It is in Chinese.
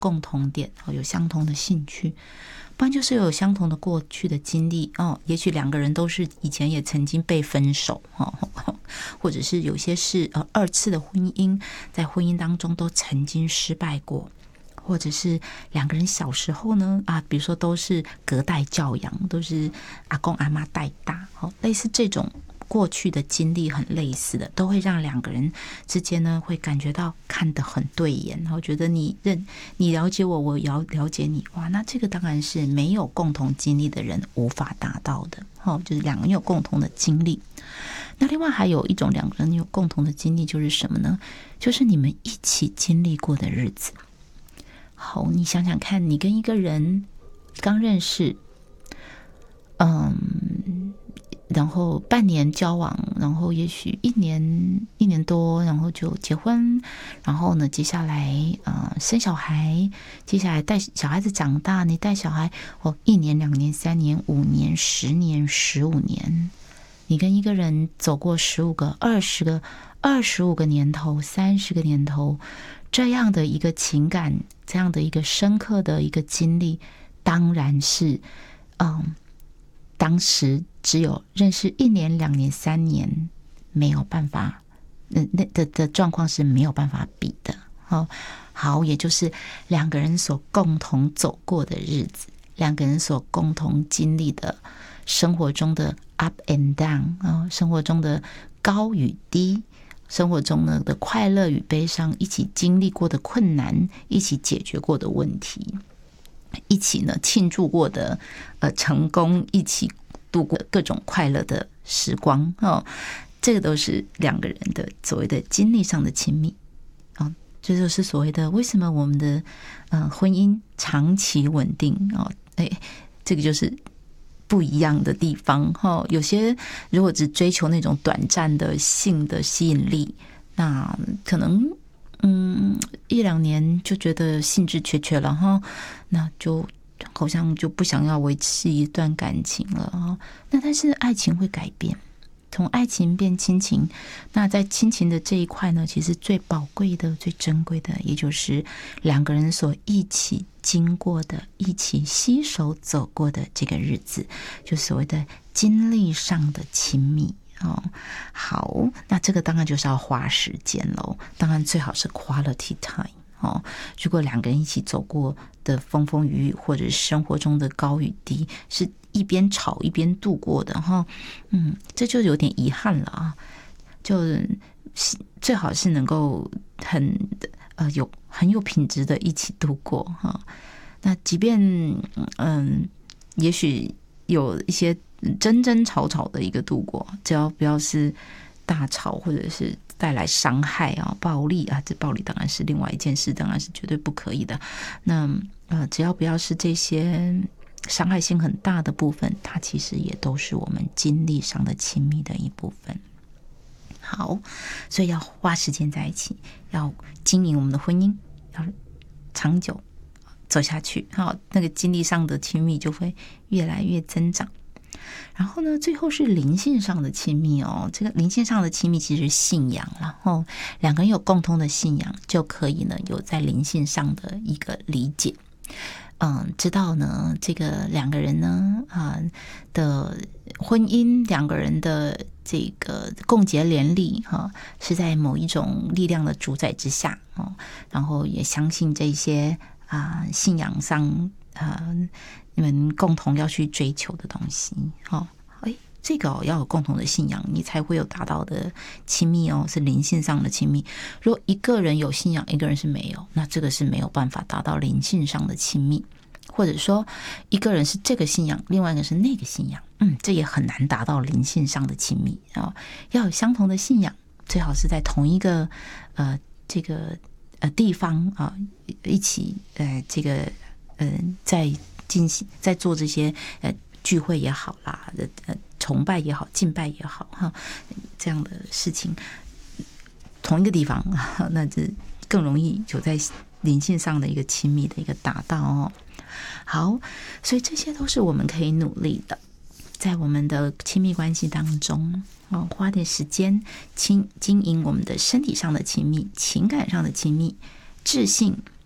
共同点，有相同的兴趣，不然就是有相同的过去的经历也许两个人都是以前也曾经被分手或者是有些是二次的婚姻，在婚姻当中都曾经失败过，或者是两个人小时候呢比如说都是隔代教养，都是阿公阿嬷带大类似这种过去的经历很类似的，都会让两个人之间呢会感觉到看得很对眼，然后觉得你了解我，我了解你，哇，那这个当然是没有共同经历的人无法达到的就是两个人有共同的经历。那另外还有一种两个人有共同的经历就是什么呢？就是你们一起经历过的日子。好，你想想看，你跟一个人刚认识然后半年交往，然后也许一年多，然后就结婚，然后呢接下来生小孩，接下来带小孩子长大，你带小孩1年2年3年5年10年15年，你跟一个人走过15个20个25个年头30个年头，这样的一个情感，这样的一个深刻的一个经历，当然是当时只有认识1年2年3年没有办法的状况是没有办法比的好，也就是两个人所共同走过的日子，两个人所共同经历的生活中的 up and down 生活中的高与低，生活中的快乐与悲伤，一起经历过的困难，一起解决过的问题，一起呢庆祝过的成功，一起度过各种快乐的时光这个都是两个人的所谓的经历上的亲密这就是所谓的为什么我们的婚姻长期稳定这个就是不一样的地方有些如果只追求那种短暂的性的吸引力，那可能1-2年就觉得兴致缺了那就好像就不想要维持一段感情了那但是爱情会改变，从爱情变亲情，那在亲情的这一块呢，其实最宝贵的最珍贵的也就是两个人所一起经过的，一起携手走过的这个日子，就所谓的经历上的亲密好，那这个当然就是要花时间咯，当然最好是 quality time如果两个人一起走过的风风雨雨，或者是生活中的高与低，是一边吵一边度过的这就有点遗憾了就最好是能够很有品质的一起度过那即便也许有一些争吵的一个度过，只要不要是大吵或者是带来伤害暴力这暴力当然是另外一件事，当然是绝对不可以的。那只要不要是这些伤害性很大的部分，它其实也都是我们经历上的亲密的一部分。好，所以要花时间在一起，要经营我们的婚姻，要长久走下去那个经历上的亲密就会越来越增长。然后呢，最后是灵性上的亲密这个灵性上的亲密其实是信仰，然后两个人有共同的信仰，就可以呢有在灵性上的一个理解知道呢这个两个人呢的婚姻，两个人的这个共结连理是在某一种力量的主宰之下然后也相信这些信仰上你们共同要去追求的东西这个要有共同的信仰，你才会有达到的亲密是灵性上的亲密。如果一个人有信仰，一个人是没有，那这个是没有办法达到灵性上的亲密。或者说一个人是这个信仰，另外一个是那个信仰这也很难达到灵性上的亲密要有相同的信仰，最好是在同一个这个地方一起这个在进行在做这些聚会也好啦，崇拜也好，敬拜也好这样的事情，同一个地方那这更容易有在灵性上的一个亲密的一个达到好，所以这些都是我们可以努力的，在我们的亲密关系当中花点时间经营我们的身体上的亲密，情感上的亲密，智性